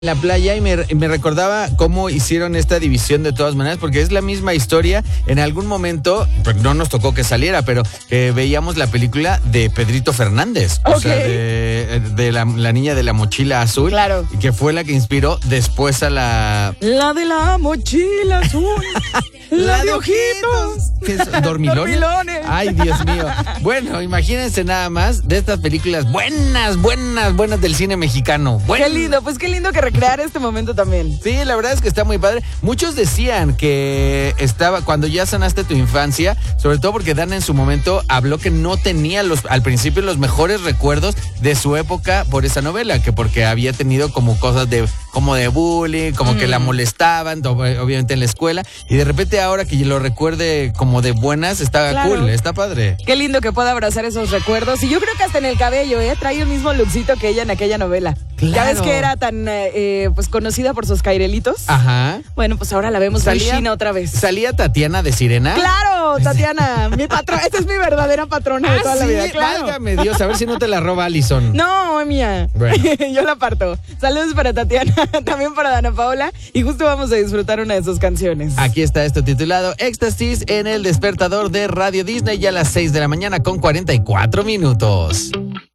La playa y me recordaba cómo hicieron esta división de todas maneras, porque es la misma historia. En algún momento, pues no nos tocó que saliera, pero veíamos la película de Pedrito Fernández, o sea, de la niña de la mochila azul, claro, y que fue la que inspiró después a la de la mochila azul. La de ojitos. ¿Qué es? ¿Dormilones? Ay, Dios mío. Bueno, imagínense nada más de estas películas buenas del cine mexicano. Qué lindo, pues qué lindo que recrear este momento también. Sí, la verdad es que está muy padre. Muchos decían que estaba cuando ya sanaste tu infancia, sobre todo porque Dan en su momento habló que no tenía al principio los mejores recuerdos de su época por esa novela, que porque había tenido como cosas como de bullying, como que la molestaban, obviamente en la escuela, y de repente ahora que lo recuerde como de buenas, está cool, está padre. Qué lindo que pueda abrazar esos recuerdos, y yo creo que hasta en el cabello, trae el mismo lookcito que ella en aquella novela. Claro. Ya ves que era tan pues conocida por sus cairelitos. Ajá. Bueno, pues ahora la vemos muy china otra vez. ¿Salía Tatiana de Sirena? ¡Claro, Tatiana! Mi patrona, esta es mi verdadera patrona de toda la vida, claro. Válgame Dios, a ver si no te la roba Allison. No, mía. Bueno. Yo la parto. Saludos para Tatiana, también para Dana Paola, y justo vamos a disfrutar una de sus canciones. Aquí está esto titulado Éxtasis en el despertador de Radio Disney, ya a las 6 de la mañana con 44 minutos.